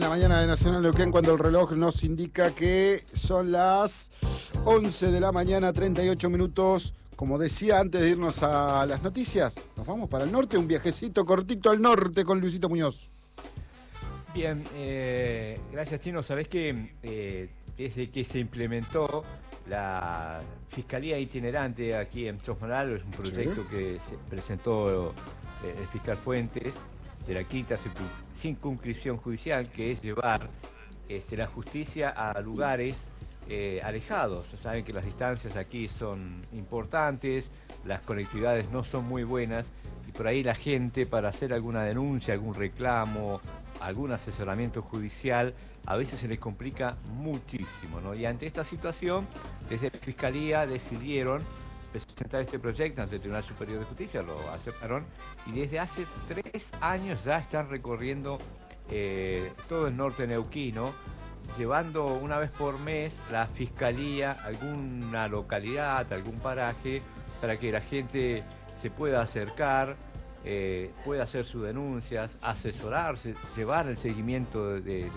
La mañana de Nacional Neuquén, cuando el reloj nos indica que son las 11 de la mañana, 38 minutos. Como decía antes de irnos a las noticias, nos vamos para el norte, un viajecito cortito al norte con Luisito Muñoz. Bien, gracias Chino. Sabés que desde que se implementó la Fiscalía Itinerante aquí en Chosmalal, es un proyecto que se presentó el fiscal Fuentes de la quinta circunscripción judicial, que es llevar la justicia a lugares alejados. Saben que las distancias aquí son importantes, las conectividades no son muy buenas y por ahí la gente, para hacer alguna denuncia, algún reclamo, algún asesoramiento judicial, a veces se les complica muchísimo, ¿no? Y ante esta situación, desde la Fiscalía decidieron presentar este proyecto ante el Tribunal Superior de Justicia, lo aceptaron, y desde hace 3 años ya están recorriendo todo el norte neuquino, llevando una vez por mes la Fiscalía a alguna localidad, algún paraje, para que la gente se pueda acercar, pueda hacer sus denuncias, asesorarse, llevar el seguimiento de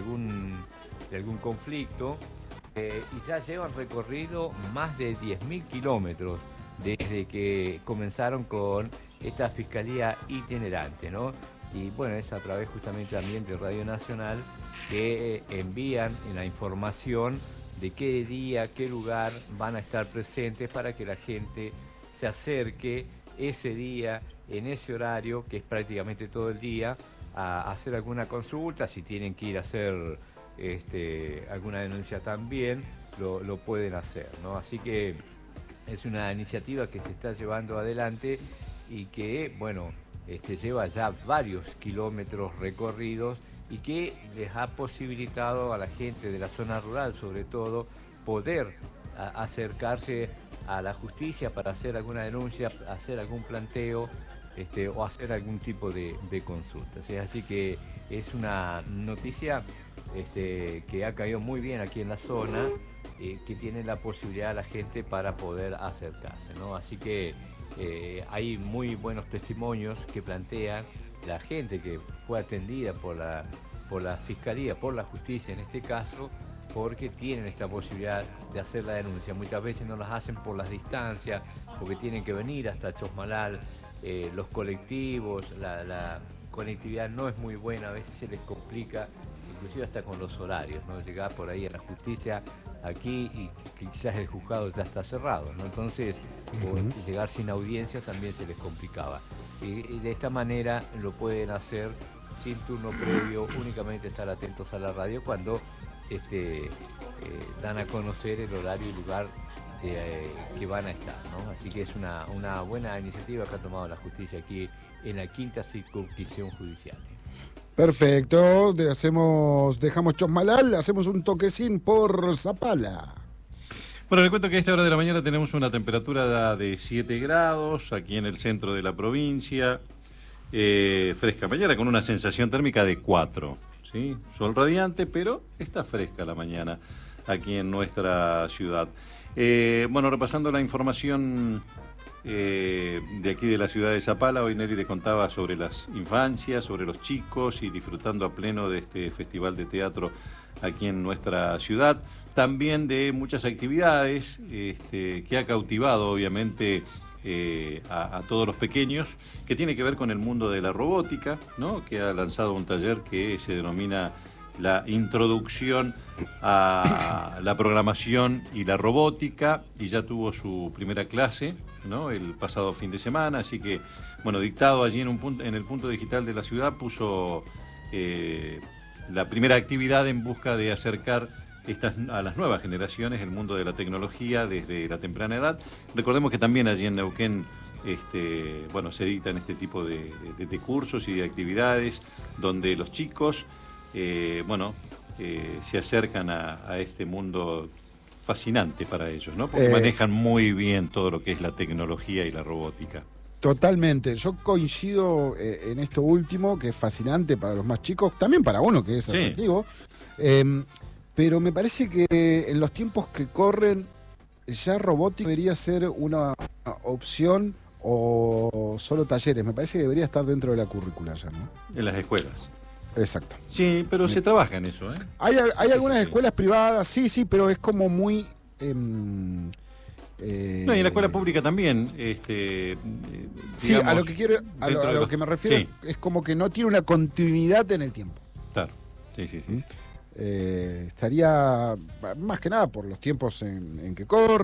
algún conflicto. Y ya llevan recorrido más de 10.000 kilómetros desde que comenzaron con esta Fiscalía Itinerante, ¿no? Y bueno, es a través justamente también de Radio Nacional que envían la información de qué día, qué lugar van a estar presentes para que la gente se acerque ese día, en ese horario, que es prácticamente todo el día, a hacer alguna consulta. Si tienen que ir a hacer alguna denuncia también, lo pueden hacer, ¿no? Así que es una iniciativa que se está llevando adelante y que, bueno, lleva ya varios kilómetros recorridos y que les ha posibilitado a la gente de la zona rural, sobre todo, poder acercarse a la justicia para hacer alguna denuncia, hacer algún planteo o hacer algún tipo de consultas. Así que es una noticia que ha caído muy bien aquí en la zona, que tiene la posibilidad la gente para poder acercarse, ¿no? Así que hay muy buenos testimonios que plantean la gente que fue atendida por la Fiscalía, por la justicia en este caso, porque tienen esta posibilidad de hacer la denuncia. Muchas veces no las hacen por las distancias, porque tienen que venir hasta Chosmalal, los colectivos, la conectividad no es muy buena, a veces se les complica, inclusive hasta con los horarios, ¿no? Llegar por ahí a la justicia aquí y quizás el juzgado ya está cerrado, ¿no? Entonces, llegar sin audiencia también se les complicaba. Y de esta manera lo pueden hacer sin turno previo, únicamente estar atentos a la radio cuando dan a conocer el horario y lugar que van a estar, ¿no? Así que es una buena iniciativa que ha tomado la justicia aquí en la quinta circunscripción judicial. Perfecto, dejamos Chosmalal, hacemos un toquecín por Zapala. Bueno, les cuento que a esta hora de la mañana tenemos una temperatura de 7 grados aquí en el centro de la provincia, fresca mañana con una sensación térmica de 4, ¿sí? Sol radiante, pero está fresca la mañana aquí en nuestra ciudad. Bueno, repasando la información de aquí de la ciudad de Zapala, hoy Nelly le contaba sobre las infancias, sobre los chicos y disfrutando a pleno de este festival de teatro aquí en nuestra ciudad. También de muchas actividades que ha cautivado obviamente a todos los pequeños, que tiene que ver con el mundo de la robótica, ¿no? Que ha lanzado un taller que se denomina la introducción a la programación y la robótica, y ya tuvo su primera clase, ¿no? El pasado fin de semana, así que, bueno, dictado allí en el punto digital de la ciudad, puso la primera actividad en busca de acercar a las nuevas generaciones el mundo de la tecnología desde la temprana edad. Recordemos que también allí en Neuquén bueno, se dictan este tipo de cursos y de actividades donde los chicos se acercan a este mundo fascinante para ellos, ¿no? Porque manejan muy bien todo lo que es la tecnología y la robótica. Totalmente, yo coincido en esto último, que es fascinante para los más chicos, también para uno que es atractivo, pero me parece que en los tiempos que corren ya robótica debería ser una opción o solo talleres. Me parece que debería estar dentro de la currícula ya, ¿no? En las escuelas. Exacto. Sí, pero se trabaja en eso, ¿eh? Hay algunas escuelas privadas, sí, pero es como muy... no, y en la escuela pública también. Sí, a lo que quiero, a lo que me refiero, es como que no tiene una continuidad en el tiempo. Claro, sí. Estaría, más que nada por los tiempos en que corre.